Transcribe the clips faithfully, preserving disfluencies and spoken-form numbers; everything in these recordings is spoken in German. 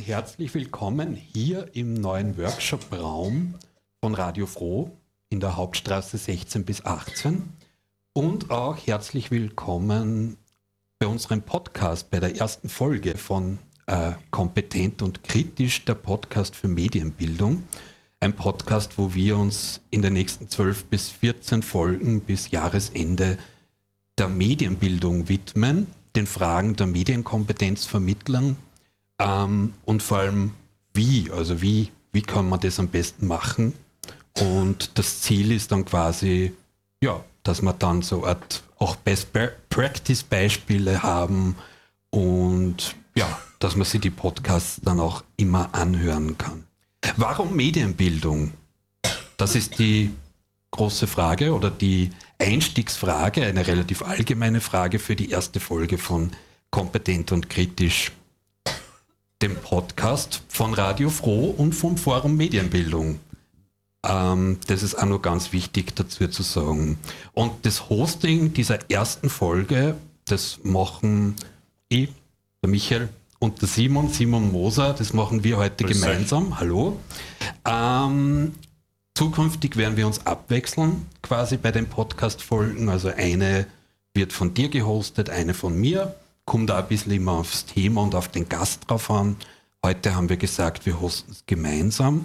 herzlich willkommen hier im neuen Workshop-Raum von Radio Froh in der Hauptstraße sechzehn bis achtzehn und auch herzlich willkommen bei unserem Podcast, bei der ersten Folge von äh, Kompetent und Kritisch, der Podcast für Medienbildung. Ein Podcast, wo wir uns in den nächsten zwölf bis vierzehn Folgen bis Jahresende der Medienbildung widmen, den Fragen der Medienkompetenz vermitteln ähm, und vor allem wie, also wie, wie kann man das am besten machen. Und das Ziel ist dann quasi, ja, dass wir dann so Art auch Best-Practice-Beispiele haben und ja, dass man sich die Podcasts dann auch immer anhören kann. Warum Medienbildung? Das ist die große Frage oder die Einstiegsfrage, eine relativ allgemeine Frage für die erste Folge von Kompetent und Kritisch, dem Podcast von Radio Froh und vom Forum Medienbildung. Ähm, das ist auch noch ganz wichtig dazu zu sagen. Und das Hosting dieser ersten Folge, das machen ich, der Michael und der Simon, Simon Moser, das machen wir heute Grüß gemeinsam. Euch. Hallo. Ähm, Zukünftig werden wir uns abwechseln, quasi bei den Podcast-Folgen. Also eine wird von dir gehostet, eine von mir. Kommt da ein bisschen immer aufs Thema und auf den Gast drauf an. Heute haben wir gesagt, wir hosten es gemeinsam.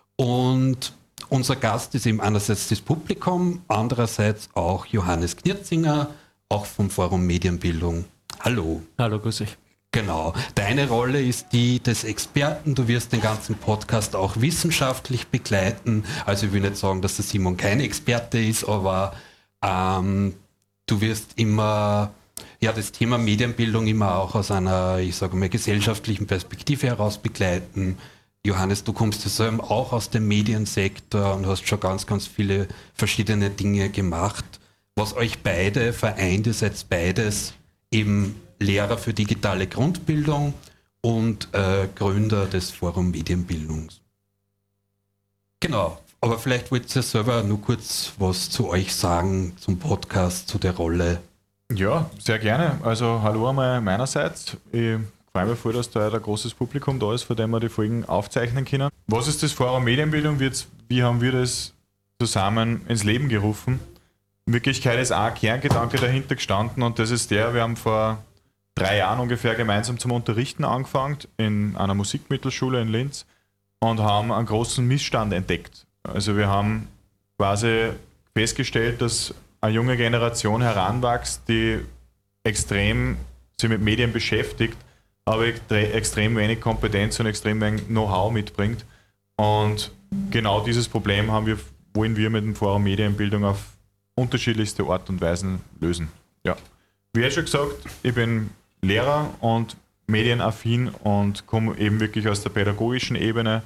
Und unser Gast ist eben einerseits das Publikum, andererseits auch Johannes Knirzinger, auch vom Forum Medienbildung. Hallo. Hallo, grüß dich. Genau. Deine Rolle ist die des Experten. Du wirst den ganzen Podcast auch wissenschaftlich begleiten. Also ich will nicht sagen, dass der Simon kein Experte ist, aber ähm, du wirst immer ja, das Thema Medienbildung immer auch aus einer, ich sage mal, gesellschaftlichen Perspektive heraus begleiten. Johannes, du kommst ja selber auch aus dem Mediensektor und hast schon ganz, ganz viele verschiedene Dinge gemacht. Was euch beide vereint, ihr seid beides eben Lehrer für digitale Grundbildung und äh, Gründer des Forum Medienbildung. Genau, aber vielleicht wollt ihr selber nur kurz was zu euch sagen, zum Podcast, zu der Rolle. Ja, sehr gerne. Also hallo einmal meinerseits. Ich freue mich voll, dass da ein großes Publikum da ist, von dem wir die Folgen aufzeichnen können. Was ist das Forum Medienbildung? Wie haben wir das zusammen ins Leben gerufen? In Wirklichkeit ist auch ein Kerngedanke dahinter gestanden und das ist der, wir haben vor drei Jahren ungefähr gemeinsam zum Unterrichten angefangen in einer Musikmittelschule in Linz und haben einen großen Missstand entdeckt. Also wir haben quasi festgestellt, dass eine junge Generation heranwächst, die extrem sich mit Medien beschäftigt, aber extrem wenig Kompetenz und extrem wenig Know-how mitbringt. Und genau dieses Problem haben wir, wollen wir mit dem Forum Medienbildung auf unterschiedlichste Art und Weisen lösen. Ja. Wie schon gesagt, ich bin Lehrer und medienaffin und komme eben wirklich aus der pädagogischen Ebene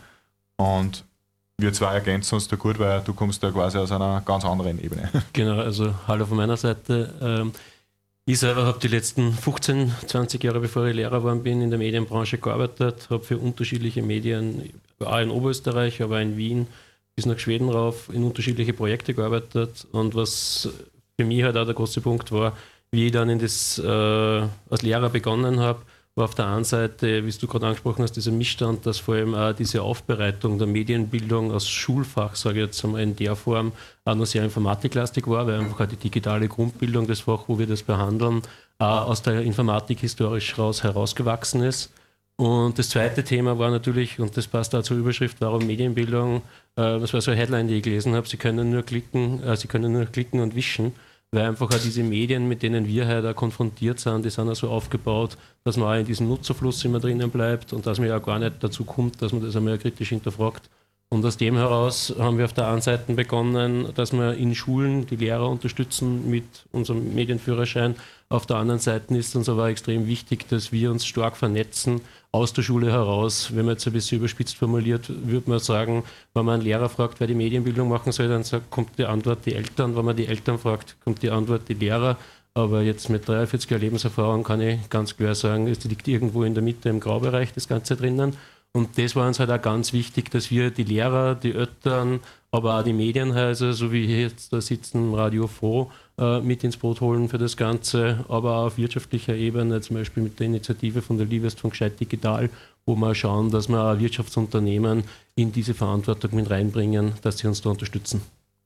und wir zwei ergänzen uns da gut, weil du kommst da quasi aus einer ganz anderen Ebene. Genau, also hallo von meiner Seite. Ich selber habe die letzten fünfzehn, zwanzig Jahre, bevor ich Lehrer geworden bin, in der Medienbranche gearbeitet, habe für unterschiedliche Medien, auch in Oberösterreich, aber auch in Wien bis nach Schweden rauf, in unterschiedliche Projekte gearbeitet und was für mich halt auch der große Punkt war, wie ich dann in das, äh, als Lehrer begonnen habe, war auf der einen Seite, wie du gerade angesprochen hast, dieser Missstand, dass vor allem auch diese Aufbereitung der Medienbildung als Schulfach, sage ich jetzt einmal in der Form, auch noch sehr informatiklastig war, weil einfach auch die digitale Grundbildung, das Fach, wo wir das behandeln, auch aus der Informatik historisch raus herausgewachsen ist. Und das zweite Thema war natürlich, und das passt auch zur Überschrift, warum Medienbildung, äh, das war so eine Headline, die ich gelesen habe, Sie können nur klicken, äh, Sie können nur klicken und wischen. Weil einfach auch diese Medien, mit denen wir heute auch konfrontiert sind, die sind auch so aufgebaut, dass man auch in diesem Nutzerfluss immer drinnen bleibt und dass man ja auch gar nicht dazu kommt, dass man das einmal kritisch hinterfragt. Und aus dem heraus haben wir auf der einen Seite begonnen, dass wir in Schulen die Lehrer unterstützen mit unserem Medienführerschein. Auf der anderen Seite ist uns aber extrem wichtig, dass wir uns stark vernetzen aus der Schule heraus. Wenn man jetzt ein bisschen überspitzt formuliert, würde man sagen, wenn man einen Lehrer fragt, wer die Medienbildung machen soll, dann sagt, kommt die Antwort die Eltern. Wenn man die Eltern fragt, kommt die Antwort die Lehrer. Aber jetzt mit dreiundvierzig Jahren Lebenserfahrung kann ich ganz klar sagen, es liegt irgendwo in der Mitte im Graubereich das Ganze drinnen. Und das war uns halt auch ganz wichtig, dass wir die Lehrer, die Eltern, aber auch die Medienhäuser, so wie hier jetzt da sitzen, Radio Froh, äh, mit ins Boot holen für das Ganze, aber auch auf wirtschaftlicher Ebene, zum Beispiel mit der Initiative von der Liebest von Gescheit Digital, wo wir schauen, dass wir auch Wirtschaftsunternehmen in diese Verantwortung mit reinbringen, dass sie uns da unterstützen.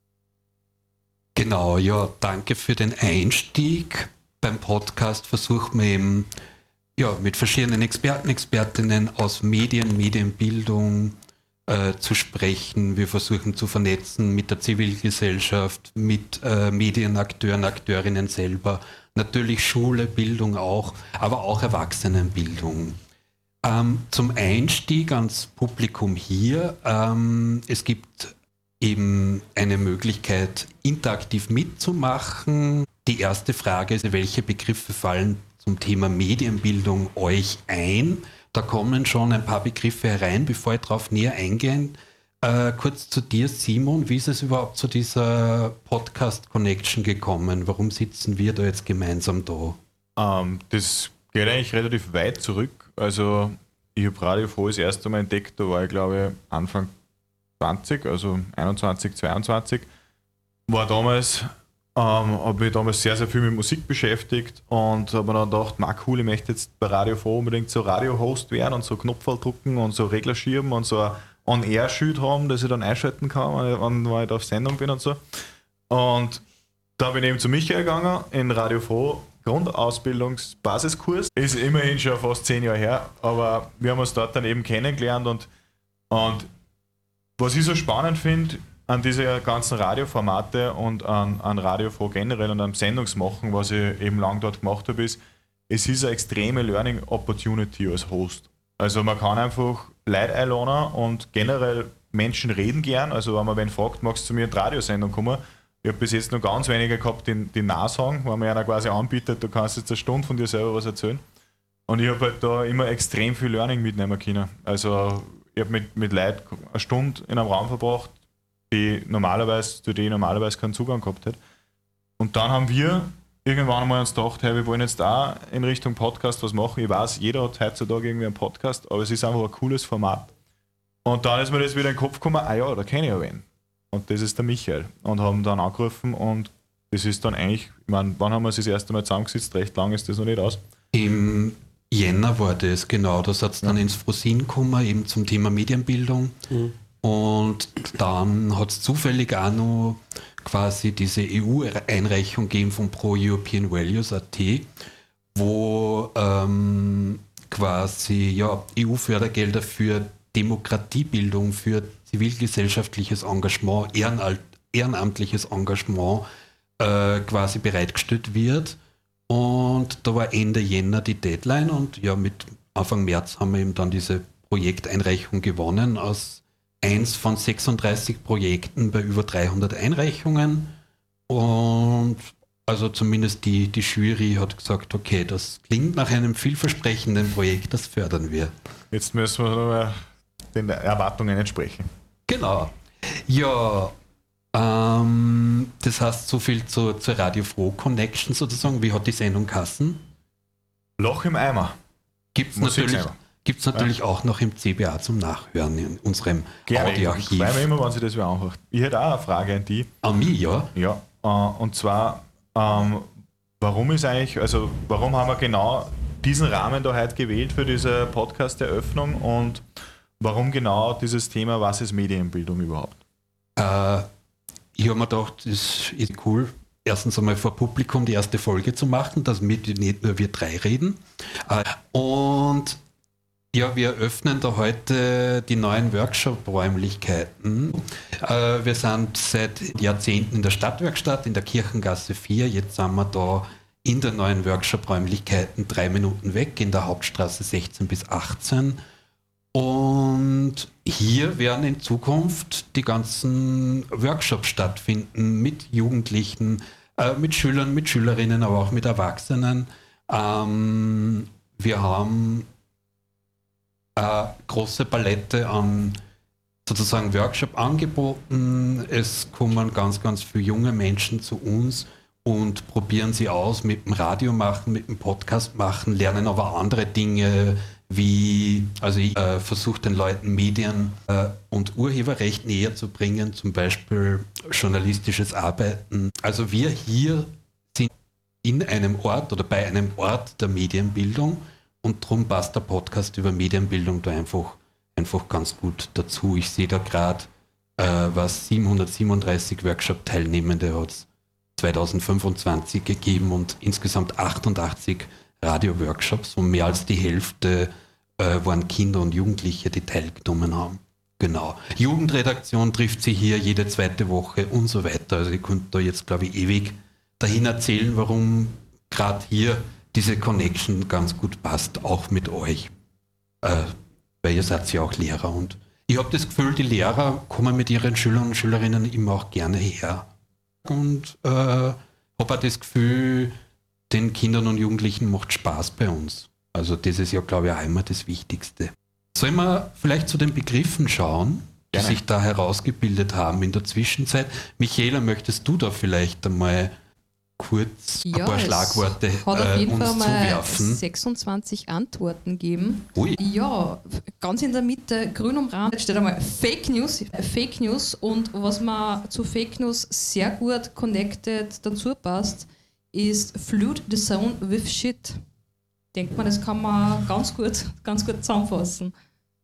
Genau, ja, danke für den Einstieg. Beim Podcast versuchen wir eben ja, mit verschiedenen Experten, Expertinnen aus Medien, Medienbildung äh, zu sprechen. Wir versuchen zu vernetzen mit der Zivilgesellschaft, mit äh, Medienakteuren, Akteurinnen selber, natürlich Schule, Bildung auch, aber auch Erwachsenenbildung. Ähm, zum Einstieg ans Publikum hier, ähm, es gibt eben eine Möglichkeit, interaktiv mitzumachen. Die erste Frage ist, welche Begriffe fallen zum Thema Medienbildung euch ein? Da kommen schon ein paar Begriffe herein, bevor ich darauf näher eingehe. Äh, kurz zu dir, Simon, wie ist es überhaupt zu dieser Podcast-Connection gekommen? Warum sitzen wir da jetzt gemeinsam da? Ähm, das geht eigentlich relativ weit zurück. Also ich habe Radio Froh das erste Mal entdeckt, da war ich glaube Anfang zwanzig, also einundzwanzig, zweiundzwanzig. War damals, ähm, habe mich damals sehr, sehr viel mit Musik beschäftigt und habe mir dann gedacht, na cool, ich möchte jetzt bei Radio Froh unbedingt so Radio-Host werden und so Knopfball drucken und so Regler schieben und so ein On-Air-Schild haben, das ich dann einschalten kann, wenn, wenn ich da auf Sendung bin und so. Und dann bin ich eben zu Michael gegangen in Radio Froh, Grundausbildungsbasiskurs. Ist immerhin schon fast zehn Jahre her, aber wir haben uns dort dann eben kennengelernt und, und was ich so spannend finde an diese ganzen Radioformate und an, an Radio Froh generell und am Sendungsmachen, was ich eben lang dort gemacht habe, ist, es ist eine extreme Learning Opportunity als Host. Also man kann einfach Leute einladen und generell Menschen reden gern. Also wenn man wen fragt, magst du zu mir in die Radiosendung kommen? Ich habe bis jetzt noch ganz wenige gehabt, die, die Nein sagen, wenn man einer quasi anbietet, du kannst jetzt eine Stunde von dir selber was erzählen. Und ich habe halt da immer extrem viel Learning mitnehmen können. Also ich habe mit, mit Leuten eine Stunde in einem Raum verbracht, die normalerweise, zu denen ich normalerweise keinen Zugang gehabt hätte. Und dann haben wir irgendwann einmal uns gedacht, hey, wir wollen jetzt da in Richtung Podcast was machen. Ich weiß, jeder hat heutzutage irgendwie einen Podcast, aber es ist einfach ein cooles Format. Und dann ist mir das wieder in den Kopf gekommen, ah ja, da kenne ich ja wen. Und das ist der Michael. Und haben dann angerufen und das ist dann eigentlich, ich meine, wann haben wir uns das erste Mal zusammengesetzt? Recht lang ist das noch nicht aus. Im Jänner war das, genau. Da hat es dann ja. ins Frosin gekommen, eben zum Thema Medienbildung. Mhm. Und dann hat es zufällig auch noch quasi diese E U-Einreichung gegeben von Pro European Values Punkt at, wo ähm, quasi ja, E U-Fördergelder für Demokratiebildung, für zivilgesellschaftliches Engagement, Ehrenalt, ehrenamtliches Engagement äh, quasi bereitgestellt wird. Und da war Ende Jänner die Deadline und ja, mit Anfang März haben wir eben dann diese Projekteinreichung gewonnen aus eins von sechsunddreißig Projekten bei über dreihundert Einreichungen. Und also zumindest die, die Jury hat gesagt, okay, das klingt nach einem vielversprechenden Projekt, das fördern wir. Jetzt müssen wir nochmal den Erwartungen entsprechen. Genau. Ja, ähm, das heißt so viel zu, zur Radio Froh Connection sozusagen. Wie hat die Sendung Kassen? Loch im Eimer. Gibt es natürlich, gibt's natürlich ja. auch noch im C B A zum Nachhören in unserem Gerne, Audioarchiv. Gerne, immer, wenn Sie das wieder anhört. Ich hätte auch eine Frage an die. An mich, ja? Ja, äh, und zwar, ähm, warum ist eigentlich, also warum haben wir genau diesen Rahmen da heute gewählt für diese Podcast-Eröffnung und warum genau dieses Thema, was ist Medienbildung überhaupt? Äh, ich habe mir gedacht, das ist cool, erstens einmal vor Publikum die erste Folge zu machen, dass wir nicht nur wir drei reden. Äh, und ja, wir öffnen da heute die neuen Workshop-Räumlichkeiten. Äh, wir sind seit Jahrzehnten in der Stadtwerkstatt, in der Kirchengasse vier. Jetzt sind wir da in den neuen Workshop-Räumlichkeiten drei Minuten weg, in der Hauptstraße sechzehn bis achtzehn. Und hier werden in Zukunft die ganzen Workshops stattfinden mit Jugendlichen, äh, mit Schülern, mit Schülerinnen, aber auch mit Erwachsenen. Ähm, wir haben eine große Palette an sozusagen Workshop-Angeboten. Es kommen ganz, ganz viele junge Menschen zu uns und probieren sie aus mit dem Radio machen, mit dem Podcast machen, lernen aber andere Dinge wie Also ich äh, versuche den Leuten Medien äh, und Urheberrecht näher zu bringen, zum Beispiel journalistisches Arbeiten. Also wir hier sind in einem Ort oder bei einem Ort der Medienbildung und darum passt der Podcast über Medienbildung da einfach, einfach ganz gut dazu. Ich sehe da gerade, äh, was siebenhundertsiebenunddreißig Workshop-Teilnehmende hat es zwanzig fünfundzwanzig gegeben und insgesamt achtundachtzig Radio-Workshops und mehr als die Hälfte äh, waren Kinder und Jugendliche, die teilgenommen haben. Genau. Jugendredaktion trifft sie hier jede zweite Woche und so weiter. Also ich könnte da jetzt, glaube ich, ewig dahin erzählen, warum gerade hier diese Connection ganz gut passt, auch mit euch. Äh, weil ihr seid ja auch Lehrer und ich habe das Gefühl, die Lehrer kommen mit ihren Schülern und Schülerinnen immer auch gerne her. Und äh, habe auch das Gefühl, den Kindern und Jugendlichen macht Spaß bei uns. Also das ist ja, glaube ich, auch immer das Wichtigste. Sollen wir vielleicht zu den Begriffen schauen, die Gerne. sich da herausgebildet haben in der Zwischenzeit? Michaela, möchtest du da vielleicht einmal kurz Ja, ein paar es Schlagworte hat auf äh, jeden uns Fall mal zuwerfen? sechsundzwanzig Antworten gegeben. Ui. Ja, ganz in der Mitte, grün umrandet, steht einmal Fake News. Fake News und was mir zu Fake News sehr gut connected dazu passt, ist Flood the Zone with Shit. Denkt man, das kann man ganz gut, ganz gut zusammenfassen.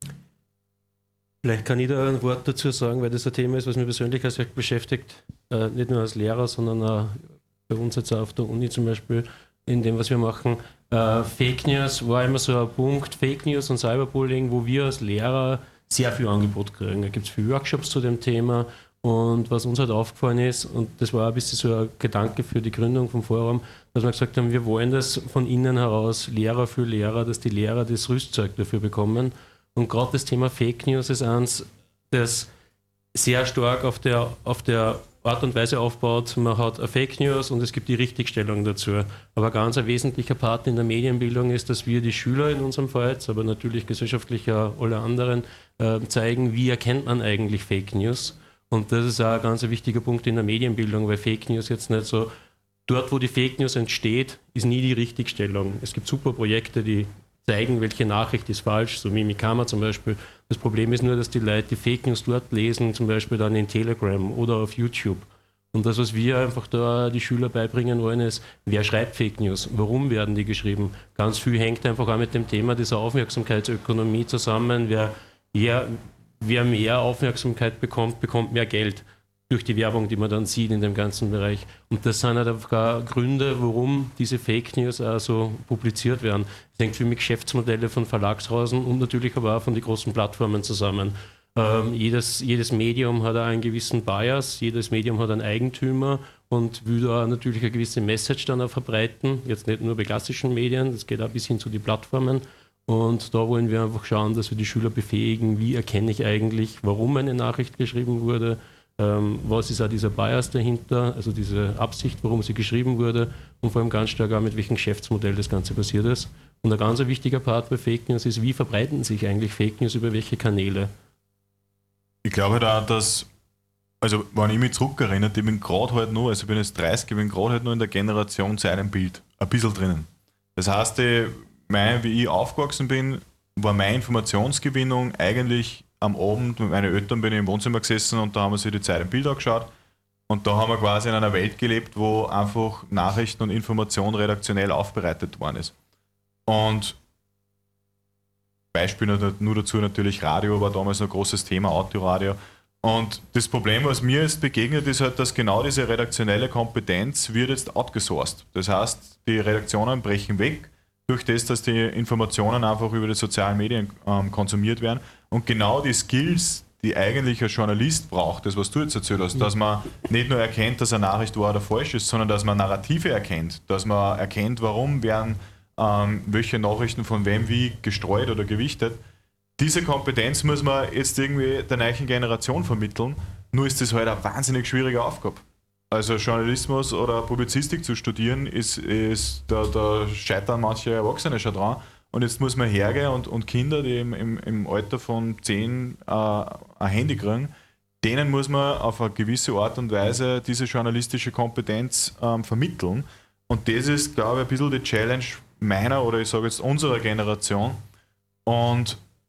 Vielleicht kann ich da ein Wort dazu sagen, weil das ein Thema ist, was mich persönlich auch sehr beschäftigt, äh, nicht nur als Lehrer, sondern auch bei uns jetzt auch auf der Uni zum Beispiel, in dem, was wir machen. Äh, Fake News war immer so ein Punkt, Fake News und Cyberbullying, wo wir als Lehrer sehr viel Angebot kriegen. Da gibt es viele Workshops zu dem Thema und was uns halt aufgefallen ist, und das war ein bisschen so ein Gedanke für die Gründung vom Forum, dass wir gesagt haben, wir wollen das von innen heraus, Lehrer für Lehrer, dass die Lehrer das Rüstzeug dafür bekommen. Und gerade das Thema Fake News ist eins, das sehr stark auf der, auf der Art und Weise aufbaut. Man hat eine Fake News und es gibt die Richtigstellung dazu. Aber ganz ein wesentlicher Part in der Medienbildung ist, dass wir die Schüler in unserem Fall, aber natürlich gesellschaftlich auch alle anderen, äh, zeigen, wie erkennt man eigentlich Fake News. Und das ist auch ein ganz wichtiger Punkt in der Medienbildung, weil Fake News jetzt nicht so, dort wo die Fake News entsteht, ist nie die Richtigstellung. Es gibt super Projekte, die zeigen, welche Nachricht ist falsch, so Mimikama zum Beispiel. Das Problem ist nur, dass die Leute die Fake News dort lesen, zum Beispiel dann in Telegram oder auf YouTube. Und das, was wir einfach da die Schüler beibringen wollen, ist, wer schreibt Fake News? Warum werden die geschrieben? Ganz viel hängt einfach auch mit dem Thema dieser Aufmerksamkeitsökonomie zusammen. Wer, wer, wer mehr Aufmerksamkeit bekommt, bekommt mehr Geld durch die Werbung, die man dann sieht in dem ganzen Bereich. Und das sind halt einfach Gründe, warum diese Fake News auch so publiziert werden. Das hängt viel mit Geschäftsmodelle von Verlagshausen und natürlich aber auch von den großen Plattformen zusammen. Ähm, jedes, jedes Medium hat auch einen gewissen Bias, jedes Medium hat einen Eigentümer und will da natürlich eine gewisse Message dann auch verbreiten. Jetzt nicht nur bei klassischen Medien, das geht auch bis hin zu den Plattformen. Und da wollen wir einfach schauen, dass wir die Schüler befähigen, wie erkenne ich eigentlich, warum eine Nachricht geschrieben wurde, ähm, was ist auch dieser Bias dahinter, also diese Absicht, warum sie geschrieben wurde und vor allem ganz stark auch mit welchem Geschäftsmodell das Ganze passiert ist. Und ein ganz wichtiger Part bei Fake News ist, wie verbreiten sich eigentlich Fake News, über welche Kanäle? Ich glaube da, dass, also wenn ich mich zurückerinnere, ich bin gerade halt nur, also ich bin jetzt dreißig, ich bin gerade halt nur in der Generation zu einem Bild, ein bisschen drinnen. Das heißt, ich, mein, wie ich aufgewachsen bin, war meine Informationsgewinnung eigentlich am Abend mit meinen Eltern, bin ich im Wohnzimmer gesessen und da haben wir sich die Zeit im Bild angeschaut und da haben wir quasi in einer Welt gelebt, wo einfach Nachrichten und Information redaktionell aufbereitet worden ist. Und Beispiel nur dazu natürlich Radio war damals ein großes Thema, Autoradio. Und das Problem, was mir jetzt begegnet, ist halt, dass genau diese redaktionelle Kompetenz wird jetzt outgesourced. Das heißt, die Redaktionen brechen weg durch das, dass die Informationen einfach über die sozialen Medien ähm, konsumiert werden. Und genau die Skills, die eigentlich ein Journalist braucht, das, was du jetzt erzählt hast, dass man nicht nur erkennt, dass eine Nachricht wahr oder falsch ist, sondern dass man Narrative erkennt, dass man erkennt, warum werden ähm, welche Nachrichten von wem wie gestreut oder gewichtet. Diese Kompetenz muss man jetzt irgendwie der neuen Generation vermitteln, nur ist das halt eine wahnsinnig schwierige Aufgabe. Also Journalismus oder Publizistik zu studieren, ist, ist da, da scheitern manche Erwachsene schon dran. Und jetzt muss man hergehen und, und Kinder, die im, im, im Alter von zehn äh, ein Handy kriegen, denen muss man auf eine gewisse Art und Weise diese journalistische Kompetenz ähm, vermitteln. Und das ist, glaube ich, ein bisschen die Challenge meiner oder ich sage jetzt unserer Generation. Und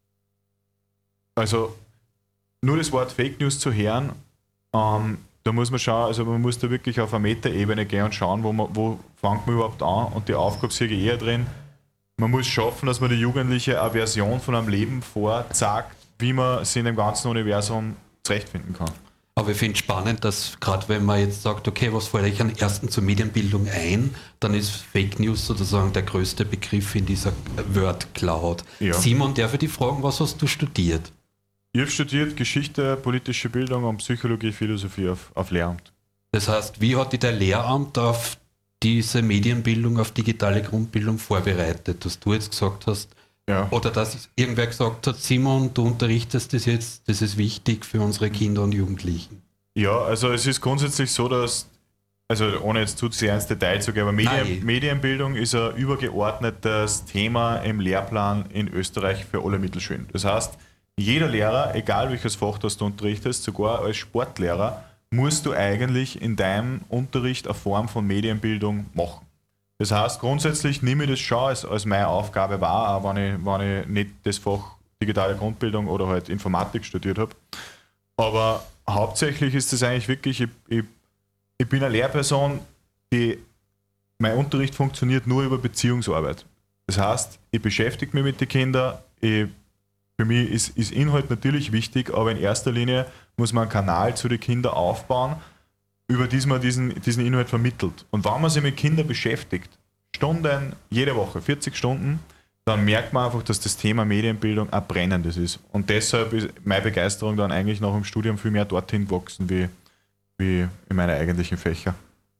also nur das Wort Fake News zu hören, ähm, da muss man schauen, also man muss da wirklich auf eine Metaebene gehen und schauen, wo, man, wo fängt man überhaupt an, und die Aufgabe sehe ich eher drin. Man muss schaffen, dass man die Jugendliche eine Version von einem Leben vorzeigt, wie man sich in dem ganzen Universum zurechtfinden kann. Aber ich finde es spannend, dass gerade wenn man jetzt sagt, okay, was fällt euch am ersten zur Medienbildung ein, dann ist Fake News sozusagen der größte Begriff in dieser Word Cloud. Ja. Simon, darf ich dich fragen, was hast du studiert? Ich habe studiert Geschichte, politische Bildung und Psychologie, Philosophie auf, auf Lehramt. Das heißt, wie hat dich der Lehramt auf diese Medienbildung, auf digitale Grundbildung vorbereitet, dass du jetzt gesagt hast, Ja. oder dass irgendwer gesagt hat, Simon, du unterrichtest das jetzt, das ist wichtig für unsere Kinder und Jugendlichen? Ja, also es ist grundsätzlich so, dass, also ohne jetzt zu sehr ins Detail zu gehen, aber Medien, Nein. Medienbildung ist ein übergeordnetes Thema im Lehrplan in Österreich für alle Mittelschulen. Das heißt, jeder Lehrer, egal welches Fach das du unterrichtest, sogar als Sportlehrer, musst du eigentlich in deinem Unterricht eine Form von Medienbildung machen. Das heißt, grundsätzlich nehme ich das schon als, als meine Aufgabe wahr, auch wenn ich, wenn ich nicht das Fach digitale Grundbildung oder halt Informatik studiert habe. Aber hauptsächlich ist es eigentlich wirklich, ich, ich, ich bin eine Lehrperson, die, mein Unterricht funktioniert nur über Beziehungsarbeit. Das heißt, ich beschäftige mich mit den Kindern, ich, für mich ist, ist Inhalt natürlich wichtig, aber in erster Linie muss man einen Kanal zu den Kindern aufbauen, über die man diesen, diesen Inhalt vermittelt. Und wenn man sich mit Kindern beschäftigt, Stunden, jede Woche, vierzig Stunden, dann merkt man einfach, dass das Thema Medienbildung ein brennendes ist. Und deshalb ist meine Begeisterung dann eigentlich nach dem Studium viel mehr dorthin gewachsen, wie, wie in meinen eigentlichen Fächer.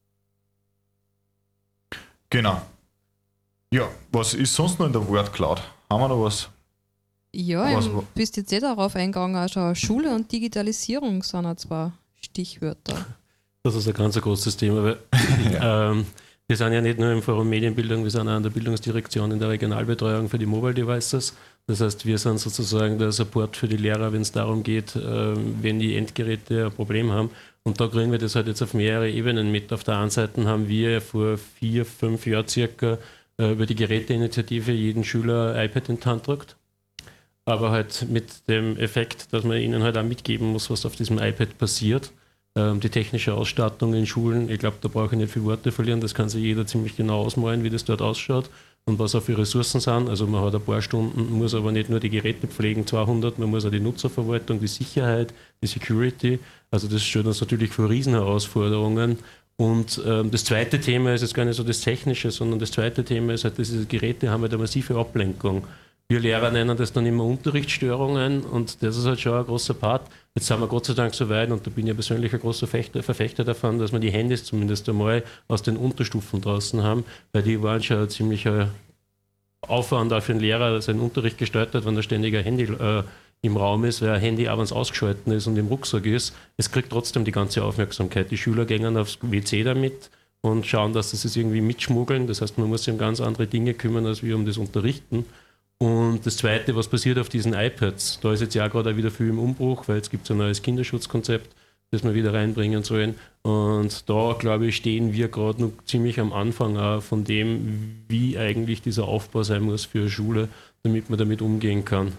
Genau. Ja, was ist sonst noch in der Word Cloud? Haben wir noch was? Ja, Was- du bist jetzt eh darauf eingegangen, also Schule und Digitalisierung sind auch zwei Stichwörter. Das ist ein ganz großes Thema, weil ähm, wir sind ja nicht nur im Forum Medienbildung, wir sind auch an der Bildungsdirektion in der Regionalbetreuung für die Mobile Devices. Das heißt, wir sind sozusagen der Support für die Lehrer, wenn es darum geht, äh, wenn die Endgeräte ein Problem haben. Und da kriegen wir das halt jetzt auf mehrere Ebenen mit. Auf der einen Seite haben wir vor vier, fünf Jahren circa äh, über die Geräteinitiative jeden Schüler ein iPad in die Hand drückt. Aber halt mit dem Effekt, dass man ihnen halt auch mitgeben muss, was auf diesem iPad passiert. Ähm, die technische Ausstattung in Schulen, ich glaube, da brauche ich nicht viele Worte verlieren, das kann sich jeder ziemlich genau ausmalen, wie das dort ausschaut und was auch für Ressourcen sind. Also man hat ein paar Stunden, muss aber nicht nur die Geräte pflegen, zweihundert, man muss auch die Nutzerverwaltung, die Sicherheit, die Security. Also das stellt uns natürlich vor Riesenherausforderungen. Und ähm, das zweite Thema ist jetzt gar nicht so das Technische, sondern das zweite Thema ist halt, diese Geräte haben halt eine massive Ablenkung. Wir Lehrer nennen das dann immer Unterrichtsstörungen und das ist halt schon ein großer Part. Jetzt sind wir Gott sei Dank so weit und da bin ich ja persönlich ein großer Verfechter, Verfechter davon, dass wir die Handys zumindest einmal aus den Unterstufen draußen haben, weil die waren schon ein ziemlicher Aufwand auch für den Lehrer, der seinen Unterricht gestaltet, wenn da ständig ein Handy äh, im Raum ist, weil ein Handy auch wenn es ausgeschalten ist und im Rucksack ist, es kriegt trotzdem die ganze Aufmerksamkeit. Die Schüler gehen aufs W C damit und schauen, dass sie es irgendwie mitschmuggeln. Das heißt, man muss sich um ganz andere Dinge kümmern, als wir um das Unterrichten. Und das Zweite, was passiert auf diesen iPads? Da ist jetzt ja gerade auch wieder viel im Umbruch, weil jetzt gibt es ein neues Kinderschutzkonzept, das wir wieder reinbringen sollen. Und da, glaube ich, stehen wir gerade noch ziemlich am Anfang auch von dem, wie eigentlich dieser Aufbau sein muss für eine Schule, damit man damit umgehen kann.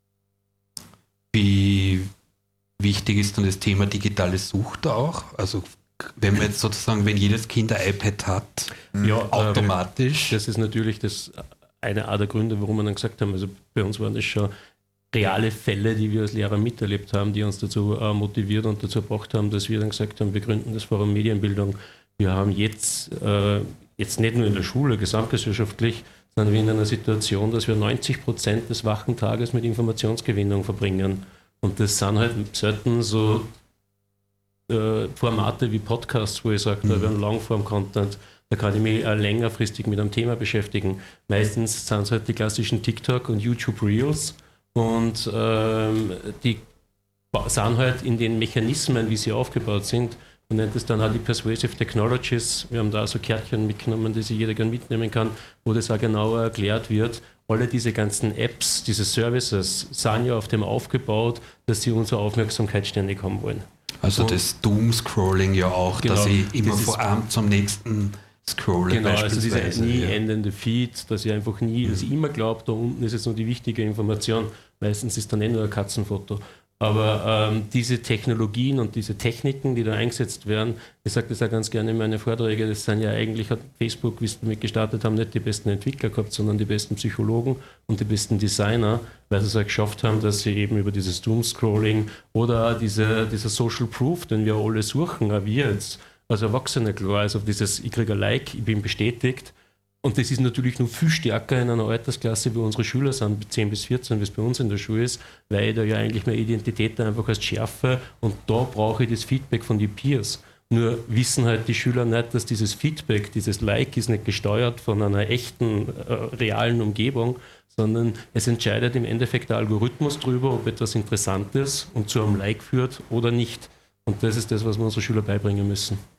Wie wichtig ist dann das Thema digitale Sucht auch? Also wenn man jetzt sozusagen, wenn jedes Kind ein iPad hat, Ja, automatisch. Das ist natürlich das eine der Gründe, warum wir dann gesagt haben, also bei uns waren das schon reale Fälle, die wir als Lehrer miterlebt haben, die uns dazu äh, motiviert und dazu gebracht haben, dass wir dann gesagt haben, wir gründen das Forum Medienbildung. Wir haben jetzt, äh, jetzt nicht nur in der Schule, gesamtgesellschaftlich, sondern wir in einer Situation, dass wir neunzig Prozent des wachen Tages mit Informationsgewinnung verbringen. Und das sind halt selten so äh, Formate wie Podcasts, wo ich sage, da werden Longform-Content. Da kann ich mich auch längerfristig mit einem Thema beschäftigen. Meistens sind es halt die klassischen TikTok und YouTube Reels und ähm, die sind halt in den Mechanismen, wie sie aufgebaut sind. Man nennt es dann auch die Persuasive Technologies. Wir haben da so Kärtchen mitgenommen, die sich jeder gerne mitnehmen kann, wo das auch genauer erklärt wird. Alle diese ganzen Apps, diese Services sind ja auf dem aufgebaut, dass sie unsere Aufmerksamkeit ständig haben wollen. Also Und das Doom-Scrolling ja auch, Genau, dass ich immer das von ist- einem zum nächsten scrolle Genau, also dieser beispielsweise. nie ja. endende Feed, dass ich einfach nie, dass ich immer glaube, da unten ist jetzt nur die wichtige Information. Meistens ist dann eh nur ein Katzenfoto. Aber ähm, diese Technologien und diese Techniken, die da eingesetzt werden, ich sage das auch ganz gerne in meine Vorträge, das sind ja eigentlich, hat Facebook, wie sie damit gestartet haben, nicht die besten Entwickler gehabt, sondern die besten Psychologen und die besten Designer, weil sie es auch geschafft haben, dass sie eben über dieses Doomscrolling oder diese, dieser Social Proof, den wir alle suchen, auch wir jetzt als Erwachsene klar, also dieses, ich kriege ein Like, ich bin bestätigt. Und das ist natürlich noch viel stärker in einer Altersklasse, wie unsere Schüler sind, zehn bis vierzehn, wie es bei uns in der Schule ist, weil ich da ja eigentlich meine Identität einfach als schärfe und da brauche ich das Feedback von den Peers. Nur wissen halt die Schüler nicht, dass dieses Feedback, dieses Like ist nicht gesteuert von einer echten, äh, realen Umgebung, sondern es entscheidet im Endeffekt der Algorithmus darüber, ob etwas interessant ist und zu einem Like führt oder nicht. Und das ist das, was wir unseren Schülern beibringen müssen.